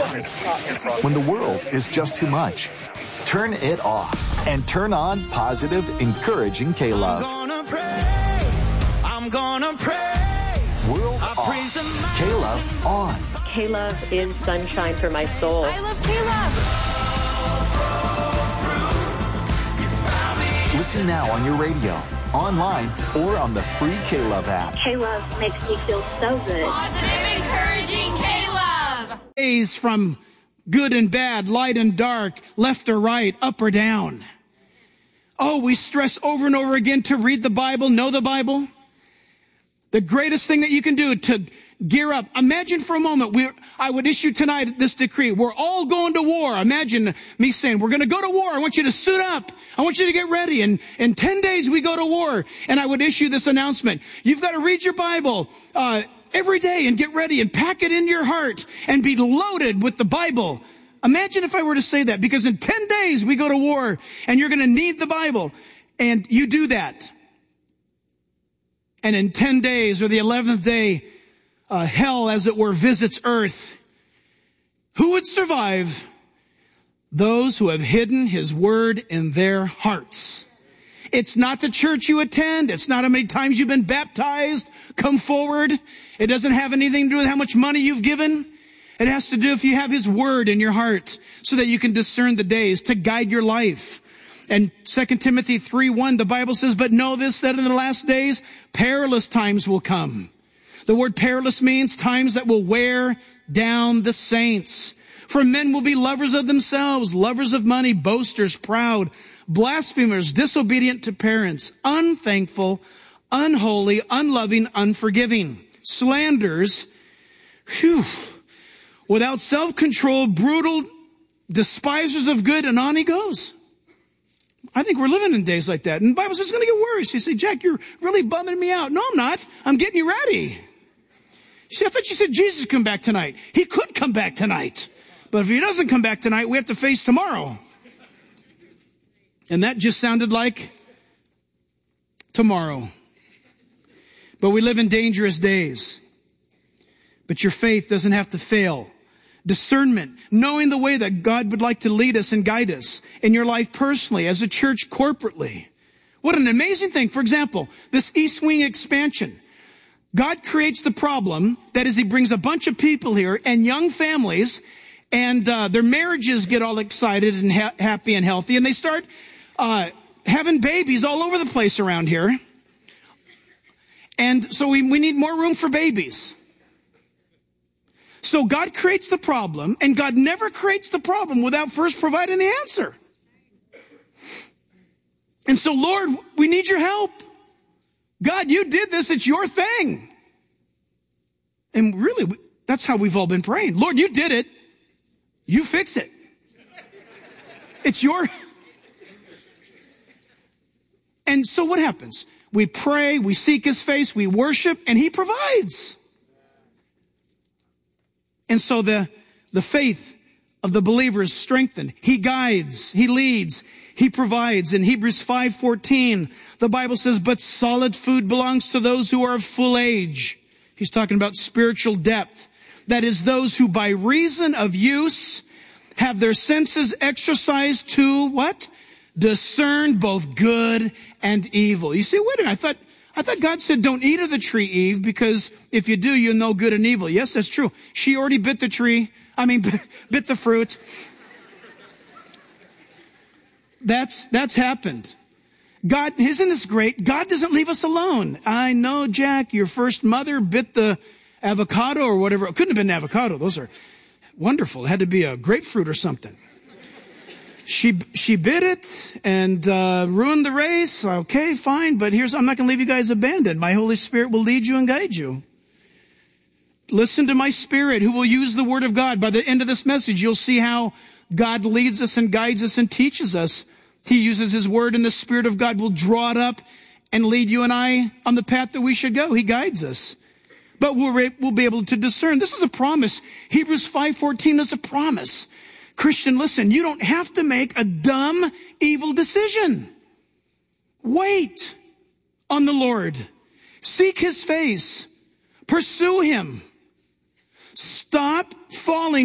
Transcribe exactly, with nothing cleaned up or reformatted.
When the world is just too much, turn it off and turn on positive, encouraging K-Love. I'm gonna praise, I'm gonna praise. World I off, K-Love on. K-Love is sunshine for my soul. I love K-Love. Listen now on your radio, online, or on the free K-Love app. K-Love makes me feel so good. Positive, encouraging K-Love. Days from good and bad, light and dark, left or right, up or down. Oh, we stress over and over again to read the Bible, know the Bible. The greatest thing that you can do to gear up. Imagine for a moment, we I would issue tonight this decree. We're all going to war. Imagine me saying, we're going to go to war. I want you to suit up. I want you to get ready. And in ten days, we go to war. And I would issue this announcement. You've got to read your Bible uh, every day and get ready and pack it in your heart and be loaded with the Bible. Imagine if I were to say that, because in ten days, we go to war and you're going to need the Bible. And you do that. And in ten days, or the eleventh day, uh, hell, as it were, visits earth. Who would survive? Those who have hidden his word in their hearts. It's not the church you attend. It's not how many times you've been baptized. Come forward. It doesn't have anything to do with how much money you've given. It has to do if you have his word in your heart so that you can discern the days to guide your life. And Second Timothy three one, the Bible says, but know this, that in the last days, perilous times will come. The word perilous means times that will wear down the saints. For men will be lovers of themselves, lovers of money, boasters, proud, blasphemers, disobedient to parents, unthankful, unholy, unloving, unforgiving, slanders, whew, without self-control, brutal, despisers of good, and on he goes. I think we're living in days like that. And the Bible says it's going to get worse. You say, Jack, you're really bumming me out. No, I'm not. I'm getting you ready. You see, I thought you said Jesus come back tonight. He could come back tonight. But if he doesn't come back tonight, we have to face tomorrow. And that just sounded like tomorrow. But we live in dangerous days. But your faith doesn't have to fail. Discernment, knowing the way that God would like to lead us and guide us in your life personally, as a church corporately. What an amazing thing. For example, this East Wing expansion. God creates the problem, that is, he brings a bunch of people here and young families, and uh, their marriages get all excited and ha- happy and healthy, and they start uh, having babies all over the place around here. And so we, we need more room for babies. So God creates the problem, and God never creates the problem without first providing the answer. And so, Lord, we need your help. God, you did this. It's your thing. And really, that's how we've all been praying. Lord, you did it. You fix it. It's your... And so what happens? We pray, we seek his face, we worship, and he provides. And so the, the faith of the believer is strengthened. He guides, he leads, he provides. In Hebrews five fourteen, the Bible says, but solid food belongs to those who are of full age. He's talking about spiritual depth. That is, those who by reason of use have their senses exercised to what? Discern both good and evil. You say, wait a minute, I thought... I thought God said, don't eat of the tree, Eve, because if you do, you'll know good and evil. Yes, that's true. She already bit the tree. I mean, bit the fruit. That's, that's happened. God, isn't this great? God doesn't leave us alone. I know, Jack, your first mother bit the avocado or whatever. It couldn't have been avocado. Those are wonderful. It had to be a grapefruit or something. She she bit it and uh, ruined the race. Okay, fine, but here's, I'm not going to leave you guys abandoned. My Holy Spirit will lead you and guide you. Listen to my Spirit, who will use the Word of God. By the end of this message, you'll see how God leads us and guides us and teaches us. He uses his Word, and the Spirit of God will draw it up and lead you and I on the path that we should go. He guides us. But we'll, we'll be able to discern. This is a promise. Hebrews five fourteen is a promise. Christian, listen, you don't have to make a dumb, evil decision. Wait on the Lord. Seek his face. Pursue him. Stop falling